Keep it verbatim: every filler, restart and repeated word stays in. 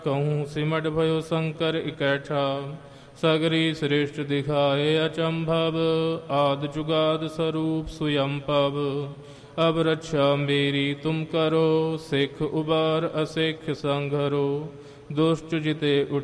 कहूँ सिमट भयो शंकर इकैठा, सगरी श्रेष्ठ दिखाए अचंभव, आद जुगाद स्वरूप स्वयं पव। अब रक्षा मेरी तुम करो, सिख उबार असिख संघरो, दुष्ट जिते उठ